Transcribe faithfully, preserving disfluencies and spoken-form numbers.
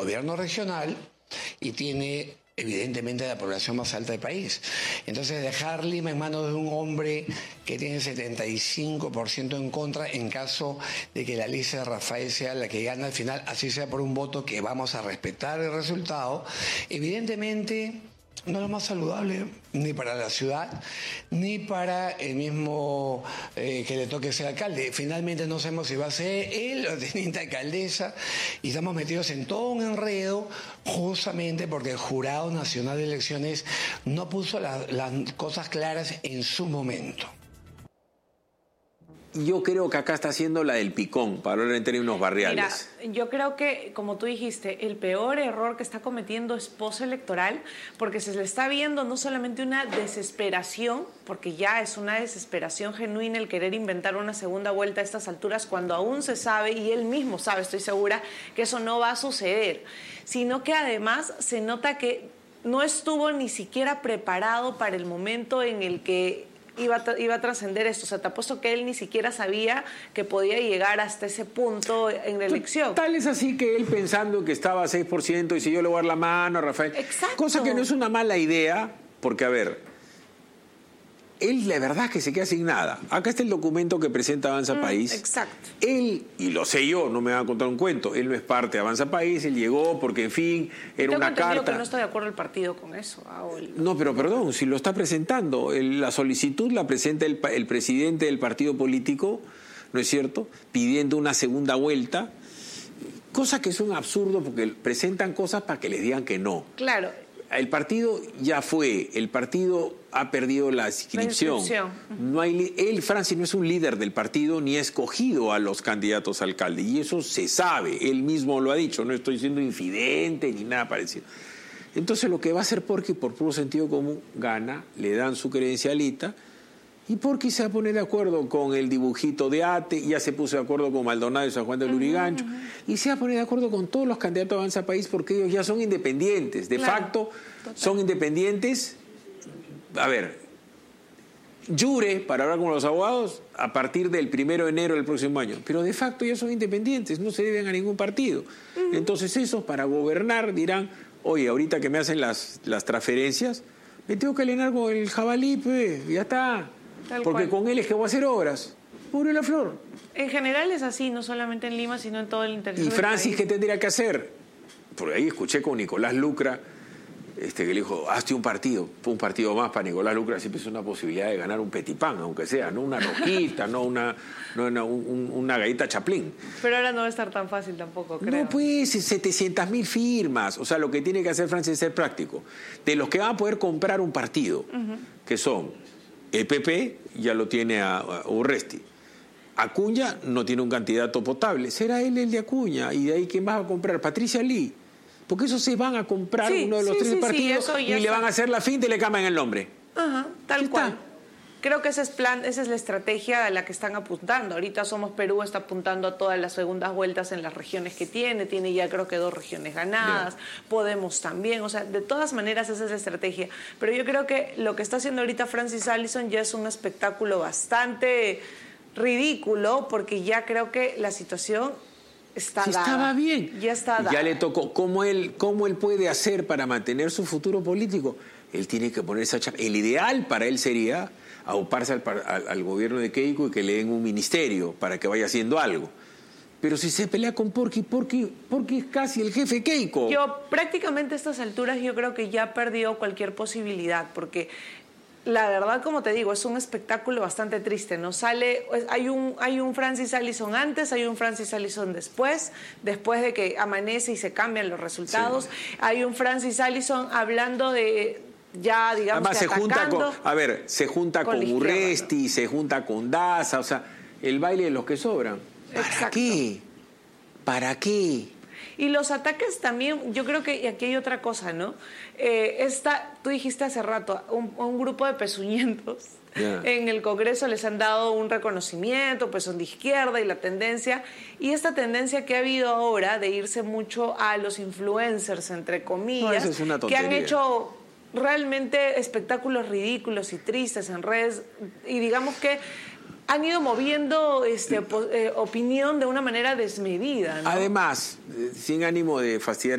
gobierno regional y tiene evidentemente la población más alta del país. Entonces dejar Lima en manos de un hombre que tiene setenta y cinco por ciento en contra en caso de que la lista de Rafael sea la que gana al final, así sea por un voto que vamos a respetar el resultado, evidentemente no es lo más saludable ni para la ciudad, ni para el mismo eh, que le toque ser alcalde. Finalmente no sabemos si va a ser él o teniente alcaldesa, y estamos metidos en todo un enredo justamente porque el Jurado Nacional de Elecciones no puso la, las cosas claras en su momento. Yo creo que acá está haciendo la del picón, para hablar en términos barriales. Mira, yo creo que, como tú dijiste, el peor error que está cometiendo es postelectoral, porque se le está viendo no solamente una desesperación, porque ya es una desesperación genuina el querer inventar una segunda vuelta a estas alturas, cuando aún se sabe, y él mismo sabe, estoy segura, que eso no va a suceder, sino que además se nota que no estuvo ni siquiera preparado para el momento en el que iba a, iba a trascender esto. O sea, te apuesto que él ni siquiera sabía que podía llegar hasta ese punto en la elección. Tal es así que él, pensando que estaba a seis por ciento y si yo le voy a dar la mano a Rafael. Exacto. Cosa que no es una mala idea, porque a ver, él la verdad es que se queda sin nada. Acá está el documento que presenta Avanza Mm, País. exacto. Él, y lo sé yo, no me van a contar un cuento, él no es parte de Avanza País, él llegó porque, en fin, era Tengo una entendido carta. que no está de acuerdo el partido con eso. Ah, o el... No, pero perdón, si lo está presentando, el- la solicitud la presenta el, pa- el presidente del partido político, ¿no es cierto?, pidiendo una segunda vuelta, cosa que es un absurdo porque presentan cosas para que les digan que no. Claro. El partido ya fue, el partido ha perdido la inscripción. La inscripción. No hay, li- él, Francis, no es un líder del partido ni ha escogido a los candidatos a alcalde, y eso se sabe, él mismo lo ha dicho, no estoy siendo infidente ni nada parecido. Entonces lo que va a hacer Porky, por puro sentido común, gana, le dan su credencialita, y Porky se va a poner de acuerdo con el dibujito de Ate, ya se puso de acuerdo con Maldonado y San Juan de Lurigancho, uh-huh, uh-huh. y se va a poner de acuerdo con todos los candidatos a Avanza País, porque ellos ya son independientes, de claro, facto total. Son independientes. A ver, jure, para hablar con los abogados, a partir del primero de enero del próximo año, pero de facto ya son independientes, no se deben a ningún partido. Uh-huh. Entonces esos, para gobernar, dirán, oye, ahorita que me hacen las, las transferencias, me tengo que alinear con el jabalí, pues, ya está. Tal Porque cual. con él es que voy a hacer obras. Pobre la flor. En general es así, no solamente en Lima, sino en todo el interior Y del Francis, país. ¿qué tendría que hacer? Por ahí escuché con Nicolás Lucra, este, que le dijo, hazte un partido, un partido más para Nicolás Lucra, siempre es una posibilidad de ganar un petipán, aunque sea, no una rojita, no una, no una, un, una galleta Chaplin. Pero ahora no va a estar tan fácil tampoco, creo. No, pues, setecientas mil firmas. O sea, lo que tiene que hacer Francis es ser práctico. De los que van a poder comprar un partido, uh-huh, que son el P P, ya lo tiene a, a Urresti. Acuña no tiene un candidato potable. Será él el de Acuña. Y de ahí, ¿quién va a comprar? Patricia Lee. Porque esos se van a comprar sí, uno de los sí, tres sí, partidos sí, y le está. van a hacer la finta y le cambian el nombre. Ajá, tal ¿Qué cual. está? Creo que ese es plan, esa es la estrategia a la que están apuntando. Ahorita Somos Perú está apuntando a todas las segundas vueltas en las regiones que tiene. Tiene ya creo que dos regiones ganadas. Bien. Podemos también. O sea, de todas maneras esa es la estrategia. Pero yo creo que lo que está haciendo ahorita Francis Allison ya es un espectáculo bastante ridículo, porque ya creo que la situación está Sí, dada. estaba bien. Ya está dada. Ya le tocó. ¿Cómo él, cómo él puede hacer para mantener su futuro político? Él tiene que poner esa chapa. El ideal para él sería auparse al, al, al gobierno de Keiko y que le den un ministerio para que vaya haciendo algo. Pero si se pelea con Porky, Porky, Porky es casi el jefe Keiko. Yo prácticamente a estas alturas yo creo que ya perdió cualquier posibilidad, porque la verdad, como te digo, es un espectáculo bastante triste. No sale, hay un, hay un Francis Allison antes, hay un Francis Allison después, después de que amanece y se cambian los resultados. Sí. Hay un Francis Allison hablando de ya, digamos, además que se junta con, a ver, se junta con, con Urresti, ¿no? Se junta con Daza, o sea, el baile de los que sobran. ¿Para Exacto. qué? ¿Para qué? Y los ataques también, yo creo que aquí hay otra cosa, ¿no? Eh, esta, tú dijiste hace rato, un, un grupo de pezuñentos yeah. en el Congreso les han dado un reconocimiento, pues son de izquierda y la tendencia, y esta tendencia que ha habido ahora de irse mucho a los influencers, entre comillas, no, es una que han hecho realmente espectáculos ridículos y tristes en redes, y digamos que han ido moviendo este, eh, opinión de una manera desmedida, ¿no? Además, sin ánimo de fastidiar